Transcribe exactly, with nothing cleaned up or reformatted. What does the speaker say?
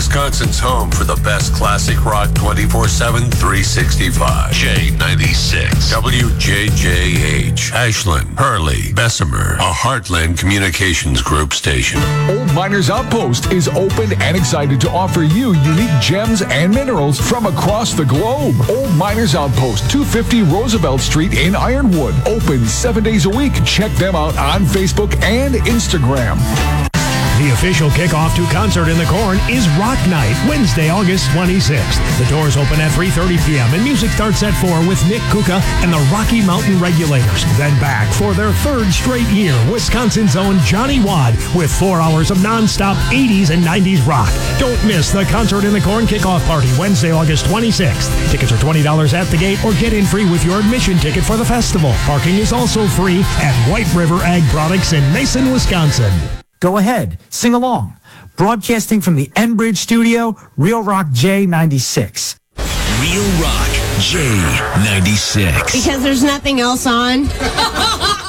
Wisconsin's home for the best classic rock twenty-four seven, three sixty-five. J ninety-six. W J J H. Ashland, Hurley, Bessemer. A Heartland Communications Group station. Old Miners Outpost is open and excited to offer you unique gems and minerals from across the globe. Old Miners Outpost, two fifty Roosevelt Street in Ironwood. Open seven days a week. Check them out on Facebook and Instagram. The official kickoff to Concert in the Corn is Rock Night, Wednesday, August twenty-sixth. The doors open at three thirty p.m. and music starts at four with Nick Kuka and the Rocky Mountain Regulators. Then back for their third straight year, Wisconsin's own Johnny Wad with four hours of nonstop eighties and nineties rock. Don't miss the Concert in the Corn kickoff party, Wednesday, August twenty-sixth. Tickets are twenty dollars at the gate or get in free with your admission ticket for the festival. Parking is also free at White River Ag Products in Mason, Wisconsin. Go ahead, sing along. Broadcasting from the Enbridge studio, Real Rock J ninety-six. Real Rock J ninety-six. Because there's nothing else on.